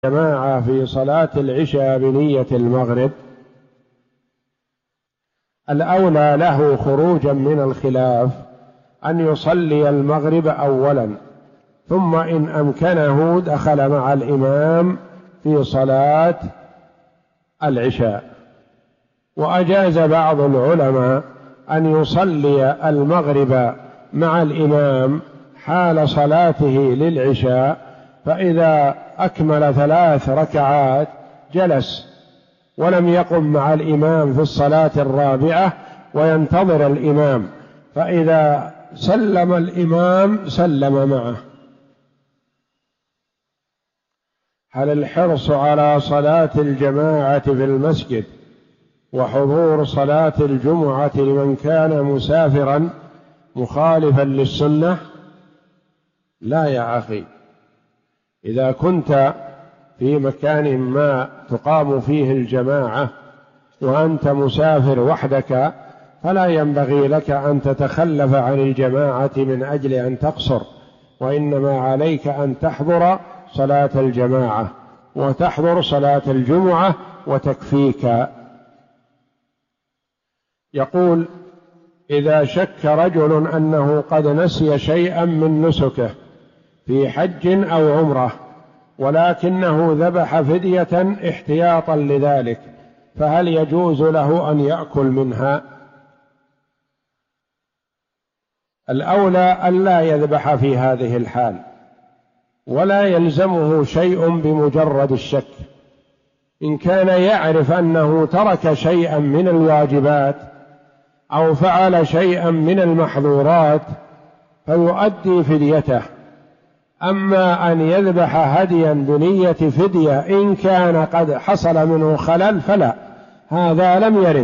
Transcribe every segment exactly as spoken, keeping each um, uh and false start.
جماعة في صلاة العشاء بنية المغرب، الأولى له خروجا من الخلاف أن يصلي المغرب أولا، ثم إن أمكنه دخل مع الإمام في صلاة العشاء. وأجاز بعض العلماء أن يصلي المغرب مع الإمام حال صلاته للعشاء، فإذا أكمل ثلاث ركعات جلس ولم يقم مع الإمام في الصلاة الرابعة وينتظر الإمام، فإذا سلم الإمام سلم معه. هل الحرص على صلاة الجماعة في المسجد وحضور صلاة الجمعة لمن كان مسافرا مخالفا للسنة؟ لا يا أخي، إذا كنت في مكان ما تقام فيه الجماعة وأنت مسافر وحدك فلا ينبغي لك أن تتخلف عن الجماعة من أجل أن تقصر، وإنما عليك أن تحضر صلاة الجماعة وتحضر صلاة الجمعة وتكفيك. يقول: إذا شك رجل أنه قد نسي شيئا من نسكه في حج أو عمرة ولكنه ذبح فدية احتياطا لذلك، فهل يجوز له أن يأكل منها؟ الأولى ألا يذبح في هذه الحال، ولا يلزمه شيء بمجرد الشك. إن كان يعرف أنه ترك شيئا من الواجبات أو فعل شيئا من المحظورات فيؤدي فديته. أما أن يذبح هديا بنية فدية إن كان قد حصل منه خلل فلا، هذا لم يرد،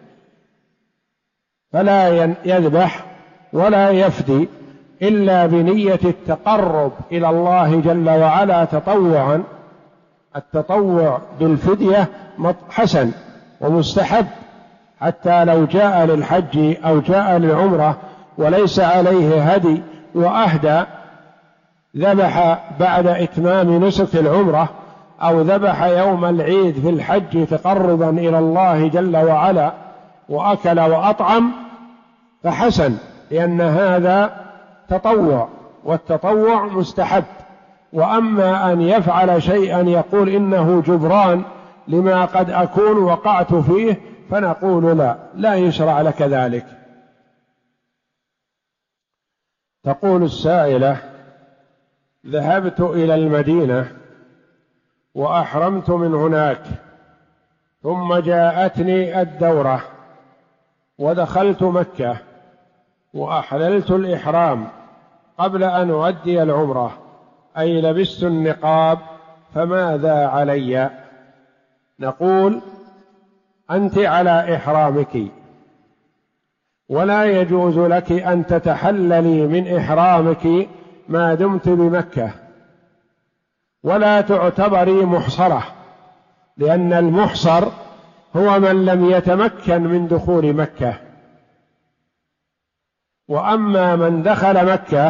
فلا يذبح ولا يفدي إلا بنية التقرب إلى الله جل وعلا تطوعا. التطوع بالفدية حسن ومستحب، حتى لو جاء للحج أو جاء للعمرة وليس عليه هدي وأهدى، ذبح بعد إتمام نسك العمرة أو ذبح يوم العيد في الحج تقربا إلى الله جل وعلا وأكل وأطعم فحسن، لأن هذا تطوع والتطوع مستحب. وأما أن يفعل شيئا يقول إنه جبران لما قد أكون وقعت فيه فنقول لا، لا يشرع لك ذلك. تقول السائلة: ذهبت إلى المدينة وأحرمت من هناك، ثم جاءتني الدورة ودخلت مكة وأحللت الإحرام قبل أن أؤدي العمرة، أي لبست النقاب، فماذا علي؟ نقول: أنت على إحرامك، ولا يجوز لك أن تتحللي من إحرامك ما دمت بمكة، ولا تعتبري محصرة، لأن المحصر هو من لم يتمكن من دخول مكة. وأما من دخل مكة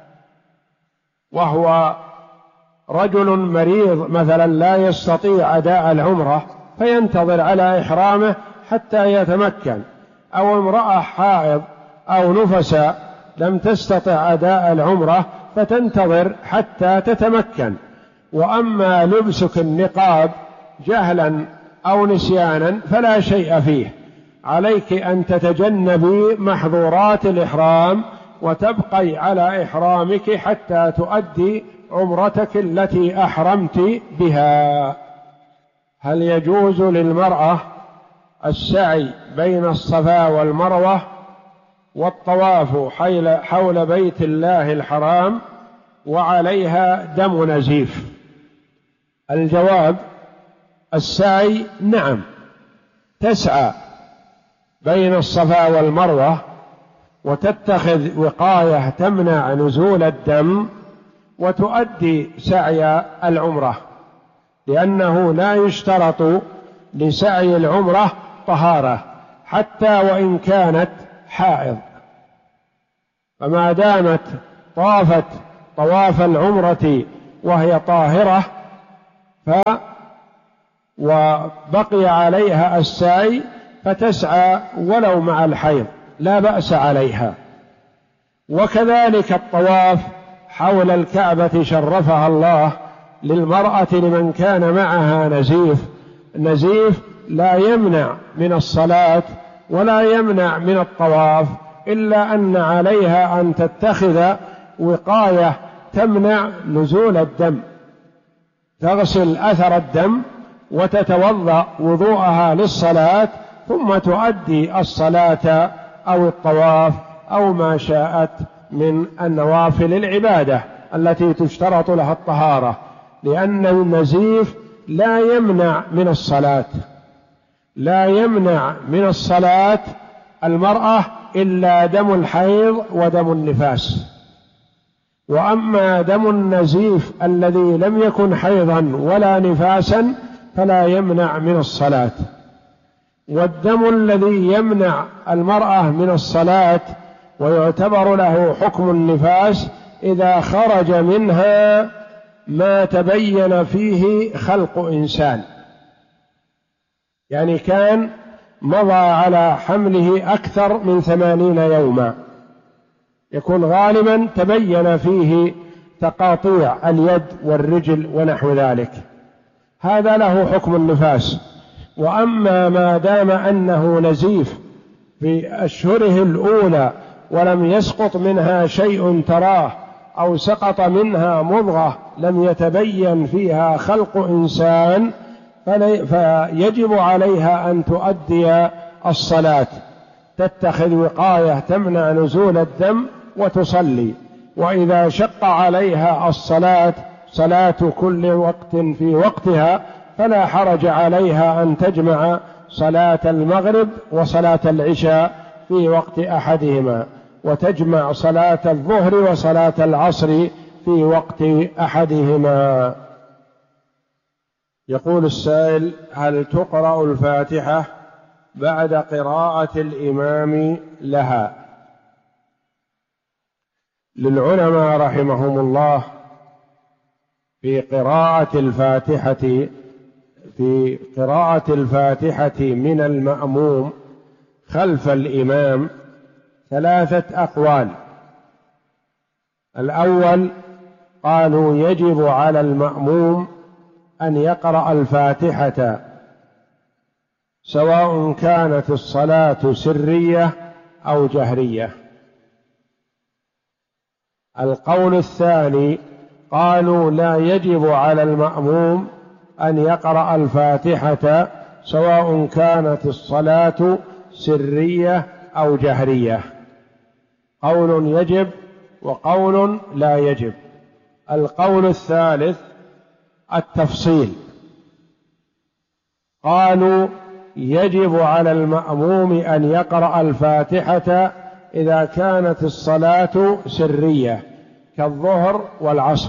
وهو رجل مريض مثلا لا يستطيع أداء العمرة فينتظر على إحرامه حتى يتمكن، أو امرأة حائض أو نفساء لم تستطع أداء العمرة فتنتظر حتى تتمكن. وأما لبسك النقاب جهلا أو نسيانا فلا شيء فيه، عليك أن تتجنبي محظورات الإحرام وتبقي على إحرامك حتى تؤدي عمرتك التي أحرمت بها. هل يجوز للمرأة السعي بين الصفا والمروة والطواف حول بيت الله الحرام وعليها دم نزيف؟ الجواب: السعي نعم، تسعى بين الصفا والمروة وتتخذ وقاية تمنع نزول الدم وتؤدي سعي العمرة، لأنه لا يشترط لسعي العمرة طهارة حتى وإن كانت حائض، فما دامت طافت طواف العمرة وهي طاهرة ف وبقي عليها السعي فتسعى ولو مع الحيض لا بأس عليها. وكذلك الطواف حول الكعبة شرفها الله للمرأة لمن كان معها نزيف. نزيف لا يمنع من الصلاة ولا يمنع من الطواف، إلا أن عليها أن تتخذ وقاية تمنع نزول الدم، تغسل أثر الدم وتتوضأ وضوءها للصلاة، ثم تؤدي الصلاة أو الطواف أو ما شاءت من النوافل العبادة التي تشترط لها الطهارة، لأن النزيف لا يمنع من الصلاة، لا يمنع من الصلاة المرأة إلا دم الحيض ودم النفاس. وأما دم النزيف الذي لم يكن حيضا ولا نفاسا فلا يمنع من الصلاة. والدم الذي يمنع المرأة من الصلاة ويعتبر له حكم النفاس إذا خرج منها ما تبين فيه خلق إنسان، يعني كان مضى على حمله أكثر من ثمانين يوما، يكون غالبا تبين فيه تقاطيع اليد والرجل ونحو ذلك، هذا له حكم النفاس. وأما ما دام أنه نزيف في أشهره الأولى ولم يسقط منها شيء تراه، أو سقط منها مضغة لم يتبين فيها خلق إنسان، فيجب عليها أن تؤدي الصلاة، تتخذ وقاية تمنع نزول الدم وتصلي. وإذا شق عليها الصلاة صلاة كل وقت في وقتها فلا حرج عليها أن تجمع صلاة المغرب وصلاة العشاء في وقت أحدهما، وتجمع صلاة الظهر وصلاة العصر في وقت أحدهما. يقول السائل: هل تقرأ الفاتحة بعد قراءة الإمام لها؟ للعلماء رحمهم الله في قراءة الفاتحة في قراءة الفاتحة من المأموم خلف الإمام ثلاثة أقوال. الأول قالوا يجب على المأموم أن يقرأ الفاتحة سواء كانت الصلاة سرية أو جهرية. القول الثاني قالوا لا يجب على المأموم أن يقرأ الفاتحة سواء كانت الصلاة سرية أو جهرية. قول يجب وقول لا يجب. القول الثالث التفصيل، قالوا يجب على المأموم أن يقرأ الفاتحة إذا كانت الصلاة سرية كالظهر والعصر،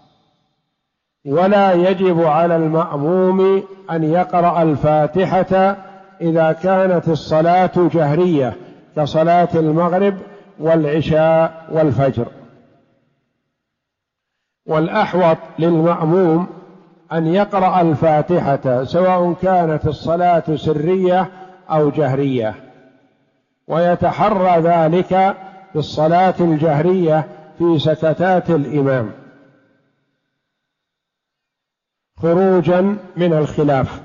ولا يجب على المأموم أن يقرأ الفاتحة إذا كانت الصلاة جهرية كصلاة المغرب والعشاء والفجر. والأحوط للمأموم أن يقرأ الفاتحة سواء كانت الصلاة سرية أو جهرية، ويتحرى ذلك في الصلاة الجهرية في سكتات الإمام خروجا من الخلاف.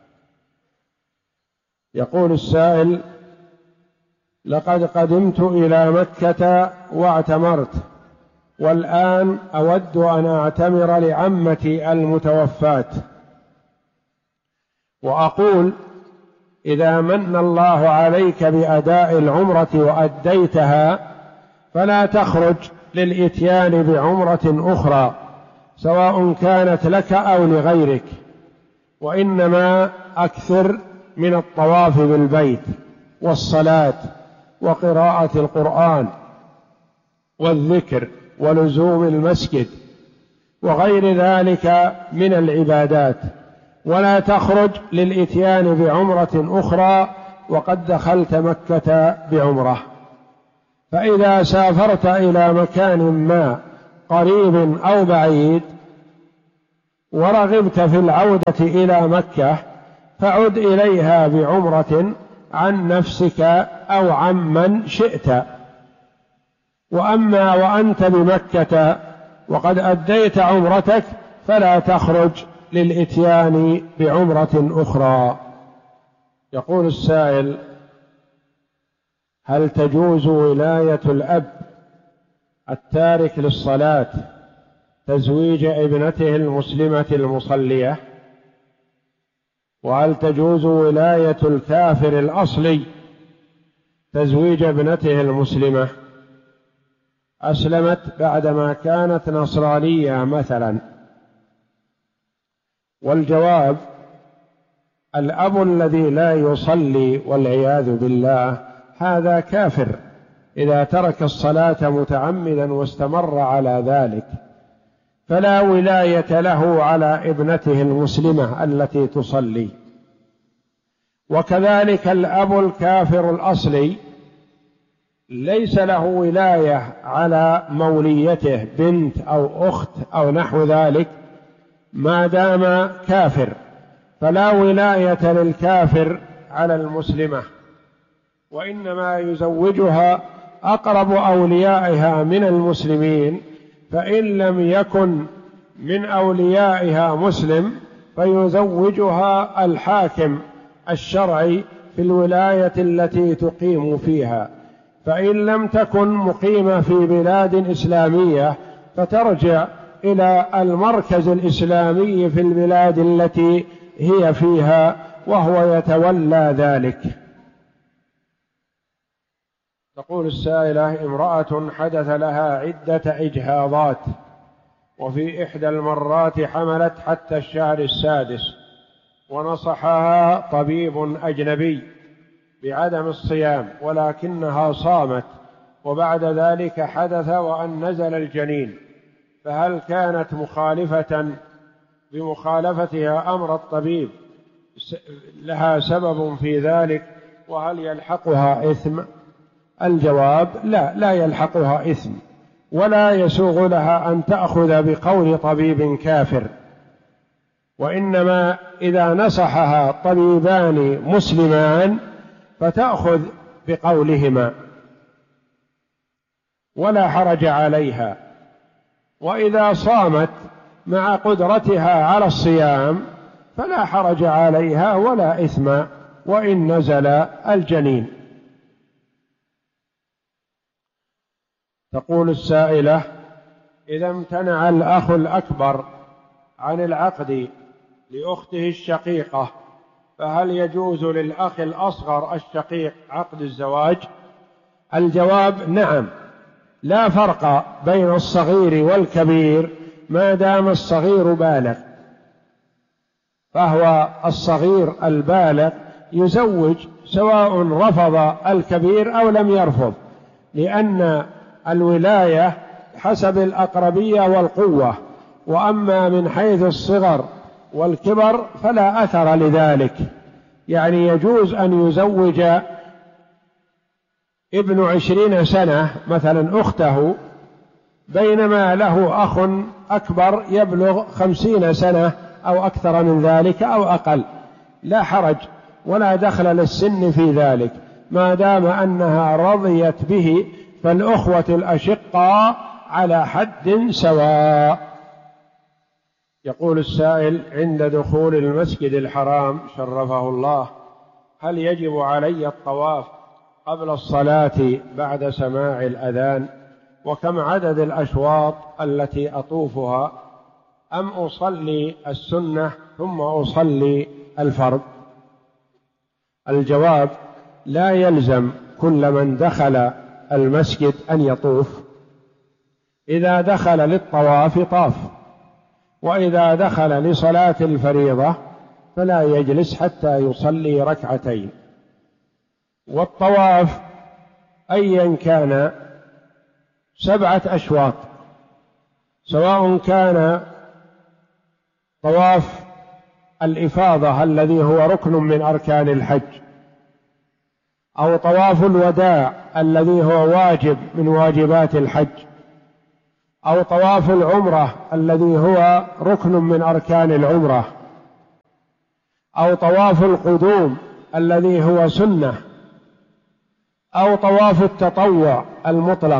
يقول السائل: لقد قدمت إلى مكة واعتمرت، والآن أود أن أعتمر لعمتي المتوفاة، وأقول إذا من الله عليك بأداء العمرة وأديتها فلا تخرج للإتيان بعمرة أخرى سواء كانت لك أو لغيرك، وإنما أكثر من الطواف بالبيت والصلاة وقراءة القرآن والذكر ولزوم المسجد وغير ذلك من العبادات، ولا تخرج للإتيان بعمرة أخرى وقد دخلت مكة بعمرة. فإذا سافرت إلى مكان ما قريب أو بعيد ورغبت في العودة إلى مكة فعد إليها بعمرة عن نفسك أو عن من شئت. وأما وأنت بمكة وقد أديت عمرتك فلا تخرج للإتيان بعمرة أخرى. يقول السائل: هل تجوز ولاية الأب التارك للصلاة تزويج ابنته المسلمة المصلية؟ وهل تجوز ولاية الكافر الأصلي تزويج ابنته المسلمة أسلمت بعدما كانت نصرانية مثلا؟ والجواب: الأب الذي لا يصلي والعياذ بالله هذا كافر إذا ترك الصلاة متعمدا واستمر على ذلك، فلا ولاية له على ابنته المسلمة التي تصلي. وكذلك الأب الكافر الأصلي ليس له ولاية على موليته بنت أو أخت أو نحو ذلك ما دام كافر، فلا ولاية للكافر على المسلمة، وإنما يزوجها أقرب أوليائها من المسلمين، فإن لم يكن من أوليائها مسلم فيزوجها الحاكم الشرعي في الولاية التي تقيم فيها، فإن لم تكن مقيمة في بلاد إسلامية فترجع إلى المركز الإسلامي في البلاد التي هي فيها وهو يتولى ذلك. تقول السائلة: امرأة حدث لها عدة إجهاضات، وفي إحدى المرات حملت حتى الشهر السادس، ونصحها طبيب أجنبي بعدم الصيام، ولكنها صامت، وبعد ذلك حدث وأن نزل الجنين، فهل كانت مخالفة بمخالفتها أمر الطبيب لها سبب في ذلك، وهل يلحقها إثم؟ الجواب: لا، لا يلحقها إثم، ولا يسوغ لها أن تأخذ بقول طبيب كافر، وإنما إذا نصحها طبيبان مسلمان فتأخذ بقولهما ولا حرج عليها. وإذا صامت مع قدرتها على الصيام فلا حرج عليها ولا إثم وإن نزل الجنين. تقول السائلة: إذا امتنع الأخ الأكبر عن العقد لأخته الشقيقة فهل يجوز للأخ الأصغر الشقيق عقد الزواج؟ الجواب: نعم، لا فرق بين الصغير والكبير ما دام الصغير بالغ، فهو الصغير البالغ يزوج سواء رفض الكبير أو لم يرفض، لأن الولاية حسب الأقربية والقوة، وأما من حيث الصغر والكبر فلا أثر لذلك. يعني يجوز أن يزوج ابن عشرين سنة مثلا أخته، بينما له أخ أكبر يبلغ خمسين سنة أو أكثر من ذلك أو أقل، لا حرج ولا دخل للسن في ذلك، ما دام أنها رضيت به، فالأخوة الأشقاء على حد سواء. يقول السائل: عند دخول المسجد الحرام شرفه الله، هل يجب علي الطواف قبل الصلاة بعد سماع الأذان؟ وكم عدد الأشواط التي أطوفها؟ أم أصلي السنة ثم أصلي الفرض؟ الجواب: لا يلزم كل من دخل المسجد أن يطوف، إذا دخل للطواف طاف، وإذا دخل لصلاة الفريضة فلا يجلس حتى يصلي ركعتين. والطواف أيا كان سبعة أشواط، سواء كان طواف الإفاضة الذي هو ركن من أركان الحج، أو طواف الوداع الذي هو واجب من واجبات الحج، أو طواف العمرة الذي هو ركن من أركان العمرة، أو طواف القدوم الذي هو سنة، أو طواف التطوع المطلق،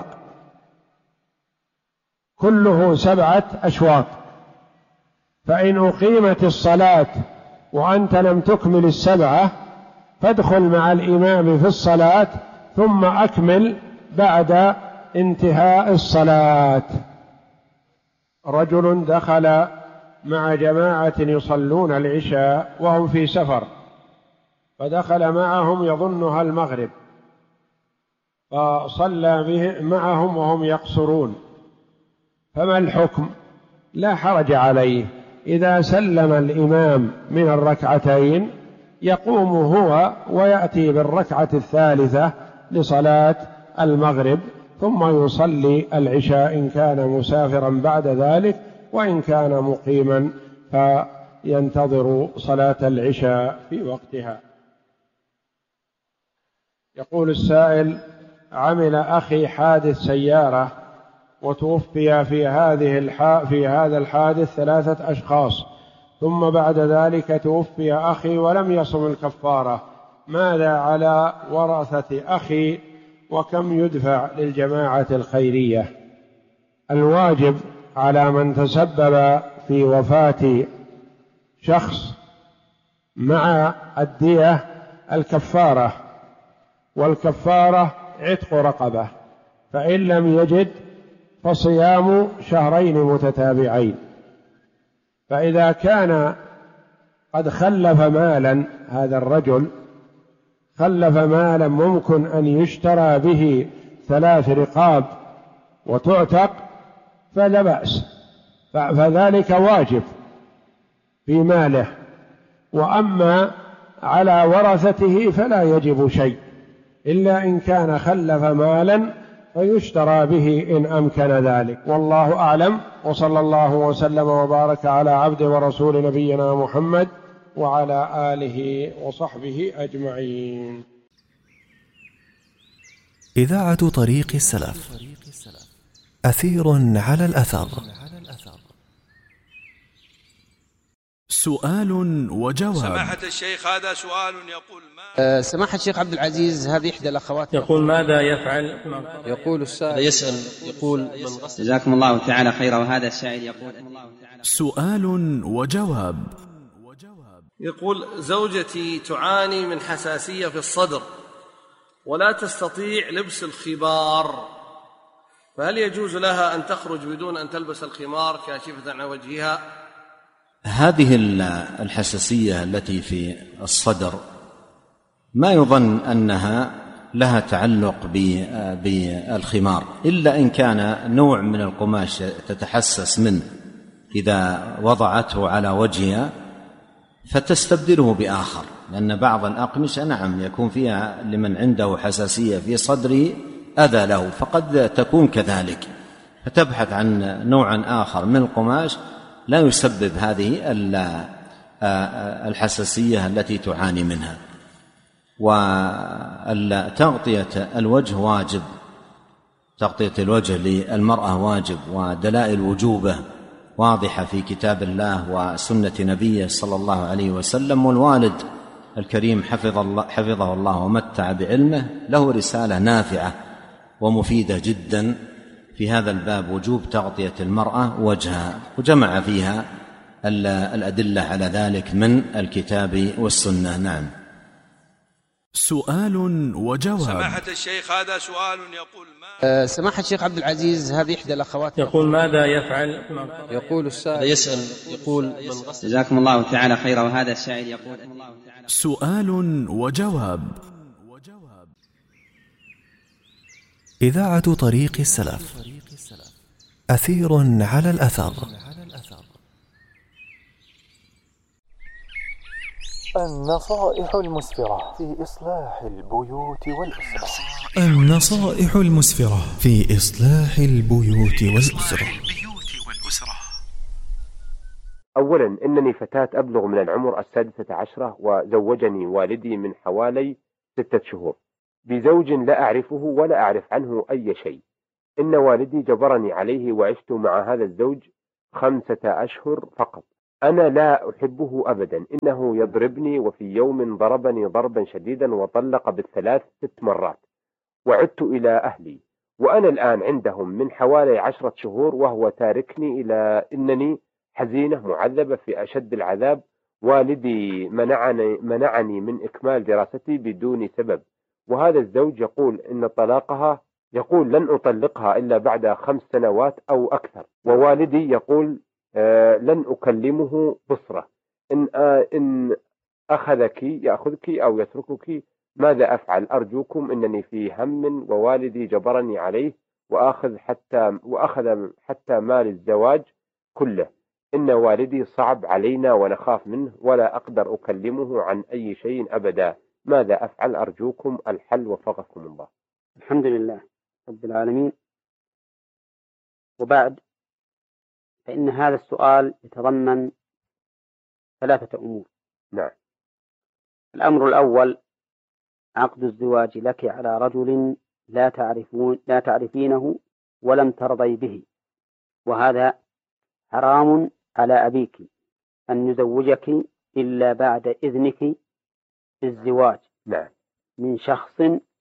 كله سبعة أشواط. فإن أقيمت الصلاة وأنت لم تكمل السبعة فادخل مع الإمام في الصلاة ثم أكمل بعد انتهاء الصلاة. رجل دخل مع جماعة يصلون العشاء وهم في سفر، فدخل معهم يظنها المغرب فصلى به معهم وهم يقصرون، فما الحكم؟ لا حرج عليه، إذا سلم الإمام من الركعتين يقوم هو ويأتي بالركعة الثالثة لصلاة المغرب، ثم يصلي العشاء إن كان مسافرا بعد ذلك، وإن كان مقيما فينتظر صلاة العشاء في وقتها. يقول السائل: عمل أخي حادث سيارة وتوفي في هذه الح... في هذا الحادث ثلاثة أشخاص، ثم بعد ذلك توفي أخي ولم يصم الكفارة، ماذا على ورثة أخي وكم يدفع للجماعة الخيرية؟ الواجب على من تسبب في وفاة شخص مع الدية الكفارة، والكفارة عتق رقبة، فإن لم يجد فصيام شهرين متتابعين. فإذا كان قد خلف مالا، هذا الرجل خلف مالا ممكن أن يشترى به ثلاث رقاب وتعتق فلا بأس، فذلك واجب في ماله. وأما على ورثته فلا يجب شيء، إلا إن كان خلف مالا فيشترى به إن أمكن ذلك، والله أعلم. وصلى الله وسلم وبارك على عبد ورسول نبينا محمد وعلى آله وصحبه أجمعين. إذاعة طريق السلف، أثير على الأثر. سؤال وجواب. سماحة الشيخ، هذا سؤال يقول ما أه سماحة الشيخ عبد العزيز، هذه إحدى الأخوات يقول ماذا يفعل؟ يقول السائل يسأل يقول من غسل. جزاكم الله تعالى خيرا. وهذا السائل يقول: سؤال وجواب. يقول: زوجتي تعاني من حساسية في الصدر ولا تستطيع لبس الخمار، فهل يجوز لها أن تخرج بدون أن تلبس الخمار كاشفة عن وجهها؟ هذه الحساسية التي في الصدر ما يظن أنها لها تعلق بالخمار، إلا إن كان نوع من القماش تتحسس منه إذا وضعته على وجهها فتستبدله بآخر، لأن بعض الأقمشة نعم يكون فيها لمن عنده حساسية في صدره أذى له، فقد تكون كذلك، فتبحث عن نوع آخر من القماش لا يسبب هذه الحساسية التي تعاني منها. وتغطية الوجه واجب، تغطية الوجه للمرأة واجب، ودلائل وجوبه واضحة في كتاب الله وسنة نبيه صلى الله عليه وسلم. والوالد الكريم حفظ الله حفظه الله ومتع بعلمه له رسالة نافعة ومفيدة جدا في هذا الباب، وجوب تغطية المرأة وجهها، وجمع فيها الأدلة على ذلك من الكتاب والسنة. نعم. سؤال وجواب. سماحة الشيخ، هذا سؤال يقول ما أه سماحة الشيخ عبد العزيز، هذه إحدى الأخوات يقول ماذا يفعل؟ يقول السائل يسأل يقول من غسل. جزاكم الله تعالى خيرا. وهذا السائل يقول: سؤال وجواب. إذاعة طريق السلف، أثير على الأثر. النصائح المسفرة في إصلاح البيوت والأسرة. النصائح المسفرة في إصلاح البيوت والأسرة. أولا، إنني فتاة أبلغ من العمر السادسة عشرة، وزوجني والدي من حوالي ستة شهور بزوج لا أعرفه ولا أعرف عنه أي شيء، إن والدي جبرني عليه وعشت مع هذا الزوج خمسة أشهر فقط. أنا لا أحبه أبدا، إنه يضربني، وفي يوم ضربني ضربا شديدا وطلق بالثلاث ست مرات، وعدت إلى أهلي وأنا الآن عندهم من حوالي عشرة شهور، وهو تاركني إلى إنني حزينة معذبة في أشد العذاب. والدي منعني, منعني من إكمال دراستي بدون سبب، وهذا الزوج يقول إن طلاقها يقول لن أطلقها إلا بعد خمس سنوات أو أكثر، ووالدي يقول آه لن أكلمه بصرة، إن, آه إن أخذك يأخذك أو يتركك ماذا أفعل؟ أرجوكم، إنني في هم ووالدي جبرني عليه وأخذ حتى وأخذ حتى مال الزواج كله. إن والدي صعب علينا ونخاف منه ولا أقدر أكلمه عن أي شيء أبدا، ماذا أفعل؟ أرجوكم الحل وفقكم الله. الحمد لله رب العالمين. وبعد، فإن هذا السؤال يتضمن ثلاثة أمور. نعم. الأمر الأول: عقد الزواج لك على رجل لا تعرفون لا تعرفينه ولم ترضي به، وهذا حرام على أبيك أن يزوجك إلا بعد إذنك بالزواج نعم. من شخص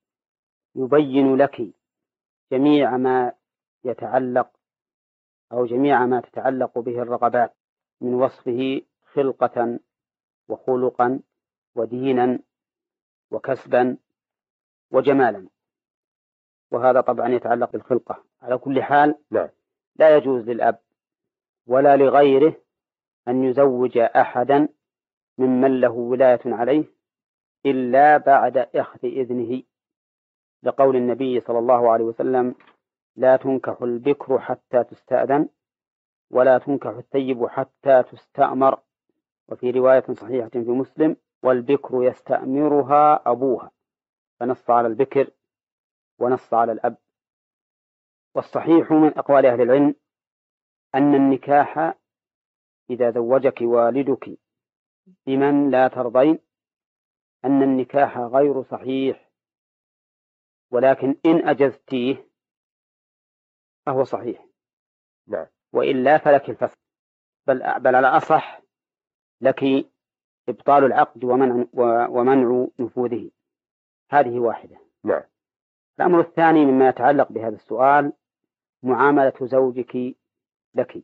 يبين لك جميع ما يتعلق أو جميع ما تتعلق به الرغبات من وصفه خلقة وخلقا ودينا وكسبا وجمالا، وهذا طبعا يتعلق بالخلقة. على كل حال نعم. لا يجوز للأب ولا لغيره أن يزوج أحدا ممن له ولاية عليه إلا بعد أخذ إذنه، لقول النبي صلى الله عليه وسلم: لا تنكح البكر حتى تستأذن، ولا تنكح الثيب حتى تستأمر. وفي رواية صحيحة في مسلم: والبكر يستأمرها أبوها، فنص على البكر ونص على الأب. والصحيح من أقوال أهل العلم أن النكاح إذا زوجك والدك بمن لا ترضين أن النكاح غير صحيح، ولكن إن أجزتيه فهو صحيح. نعم. وإلا فلك الفسخ، بل, بل على أصح لك إبطال العقد ومنع, ومنع نفوذه. هذه واحدة. نعم. الأمر الثاني مما يتعلق بهذا السؤال: معاملة زوجك لك.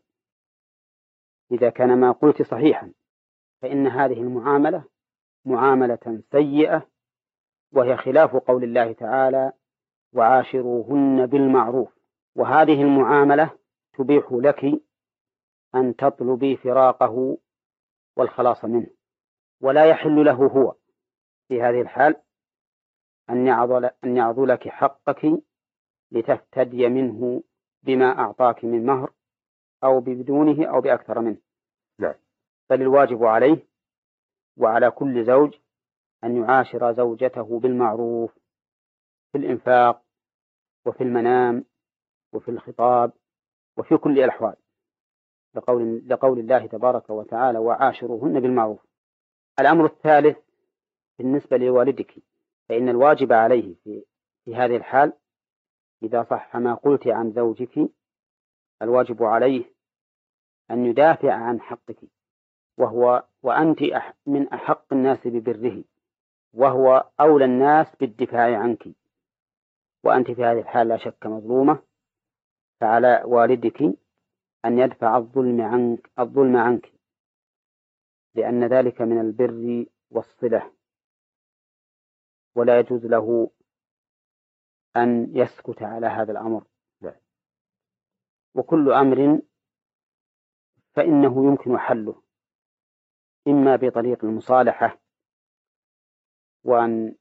إذا كان ما قلت صحيحا فإن هذه المعاملة معاملة سيئة، وهي خلاف قول الله تعالى: وعاشروهن بالمعروف. وهذه المعاملة تبيح لك أن تطلبي فراقه والخلاص منه، ولا يحل له هو في هذه الحال أن يعضل أن يعضلك حقك لتفتدي منه بما أعطاك من مهر أو بدونه أو بأكثر منه. نعم. بل الواجب عليه وعلى كل زوج أن يعاشر زوجته بالمعروف في الإنفاق وفي المنام وفي الخطاب وفي كل الأحوال، لقول, لقول الله تبارك وتعالى: وعاشروهن بالمعروف. الأمر الثالث بالنسبة لوالدك، فإن الواجب عليه في, في هذه الحال إذا صح ما قلت عن زوجك، الواجب عليه أن يدافع عن حقك، وهو وأنت من أحق الناس ببره، وهو أولى الناس بالدفاع عنك، وأنت في هذه الحال لا شك مظلومة، فعلى والدك أن يدفع الظلم عنك, الظلم عنك لأن ذلك من البر والصلة، ولا يجوز له أن يسكت على هذا الأمر. وكل أمر فإنه يمكن حله إما بطريق المصالحة، وأن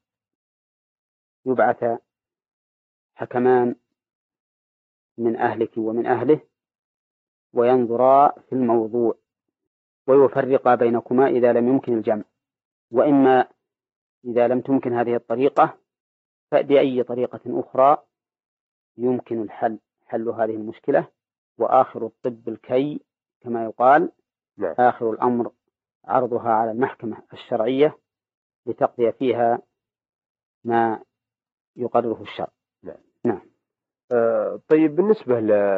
يبعث حكمان من أهلك ومن أهله وينظرا في الموضوع ويفرقا بينكما إذا لم يمكن الجمع، وإما إذا لم تمكن هذه الطريقة فبأي طريقة أخرى يمكن الحل حل هذه المشكلة. وآخر الطب الكي كما يقال. نعم. آخر الأمر عرضها على المحكمة الشرعية لتقضي فيها ما يقرره الشرع. نعم. نعم. آه طيب بالنسبة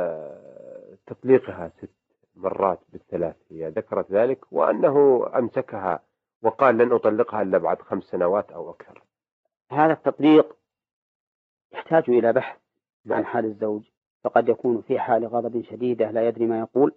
لتطليقها ست مرات بالثلاث، هي ذكرت ذلك وأنه أمسكها وقال لن أطلقها إلا بعد خمس سنوات أو أكثر. هذا التطليق يحتاج إلى بحث عن حال الزوج، فقد يكون في حال غضب شديدة لا يدري ما يقول،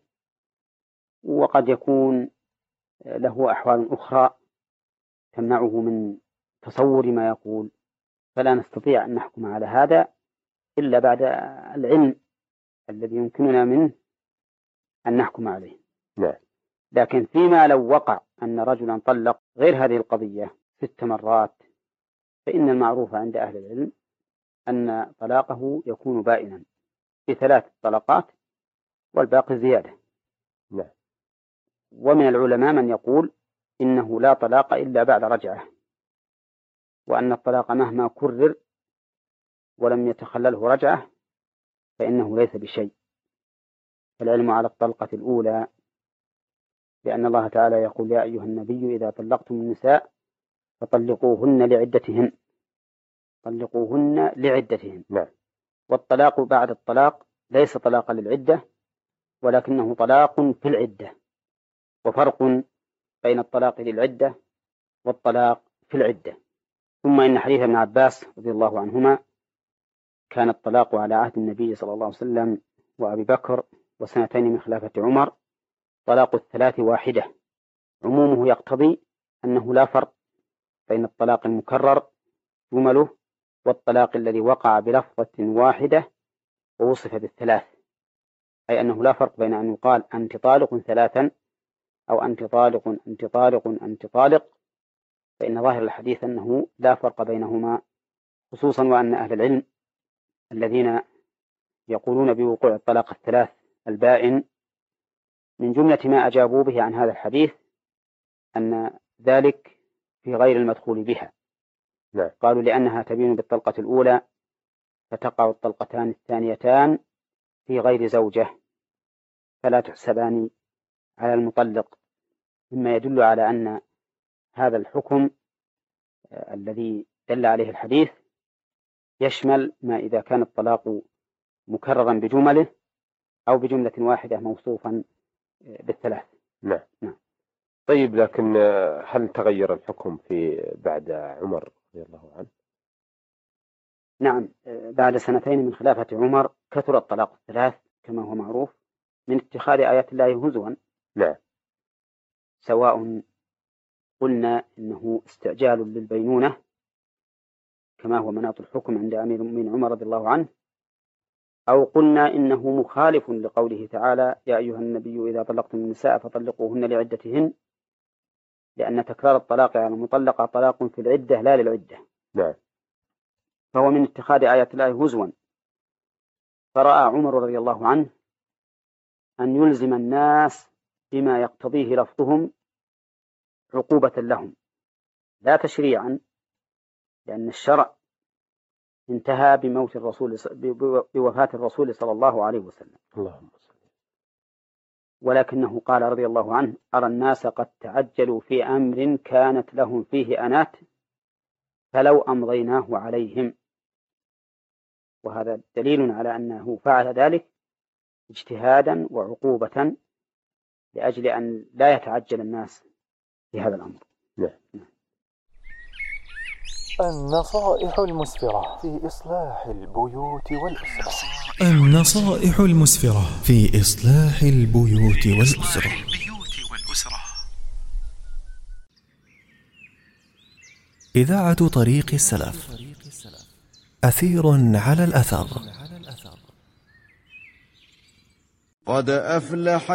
وقد يكون له أحوال أخرى تمنعه من تصور ما يقول، فلا نستطيع أن نحكم على هذا إلا بعد العلم الذي يمكننا منه أن نحكم عليه. نعم. لكن فيما لو وقع أن رجلا طلق غير هذه القضية ست مرات، فإن المعروف عند أهل العلم أن طلاقه يكون بائنا بثلاث طلقات والباقي زيادة. نعم. ومن العلماء من يقول إنه لا طلاق إلا بعد رجعة، وأن الطلاق مهما كرر ولم يتخلله رجعة فإنه ليس بشيء. العلم على الطلقة الأولى، لأن الله تعالى يقول: يا أيها النبي إذا طلقتم النساء فطلقوهن لعدتهن، طلقوهن لعدتهن. نعم. والطلاق بعد الطلاق ليس طلاقا للعدة، ولكنه طلاق في العدة، وفرق بين الطلاق للعدة والطلاق في العدة. ثم إن حديث ابن عباس رضي الله عنهما كان الطلاق على عهد النبي صلى الله عليه وسلم وأبي بكر وسنتين من خلافة عمر طلاق الثلاث واحدة، عمومه يقتضي أنه لا فرق بين الطلاق المكرر جمله والطلاق الذي وقع بلفظة واحدة ووصف بالثلاث، أي أنه لا فرق بين أن يقال أنت طالق ثلاثا أو أنت طالق أنت طالق أنت طالق، فإن ظاهر الحديث أنه لا فرق بينهما، خصوصا وأن أهل العلم الذين يقولون بوقوع الطلاق الثلاث البائن من جملة ما أجابوا به عن هذا الحديث أن ذلك في غير المدخول بها. لا. قالوا لأنها تبين بالطلقة الأولى فتقع الطلقتان الثانيتان في غير زوجة فلا تحسبان على المطلق، مما يدل على أن هذا الحكم الذي دل عليه الحديث يشمل ما إذا كان الطلاق مكررا بجمله أو بجملة واحدة موصوفا بالثلاث. نعم. نعم. طيب، لكن هل تغير الحكم في بعد عمر رضي الله عنه؟ نعم، بعد سنتين من خلافة عمر كثر الطلاق الثلاث كما هو معروف من اتخاذ آيات الله هزوا. نعم. سواء قلنا إنه استعجال للبينونة كما هو مناط الحكم عند أمير المؤمنين عمر رضي الله عنه، أو قلنا إنه مخالف لقوله تعالى: يا أيها النبي إذا طلقتم النساء فطلقوهن لعدتهن، لأن تكرار الطلاق على المطلقة طلاق في العدة لا للعدة. نعم. فهو من اتخاذ آيات الله هزوا، فرأى عمر رضي الله عنه أن يلزم الناس بما يقتضيه لفظهم عقوبة لهم لا تشريعا، لأن الشرع انتهى بموت الرسول بوفاة الرسول صلى الله عليه وسلم. اللهم صل. ولكنه قال رضي الله عنه: أرى الناس قد تعجلوا في أمر كانت لهم فيه أنات فلو أمضيناه عليهم. وهذا دليل على أنه فعل ذلك اجتهادا وعقوبة لأجل أن لا يتعجل الناس في هذا الأمر. نعم. النصائح المسفرة في إصلاح البيوت والأسرة. النصائح المسفرة في إصلاح البيوت والأسرة. إذاعة طريق السلف، أثير على الأثر. قد أفلح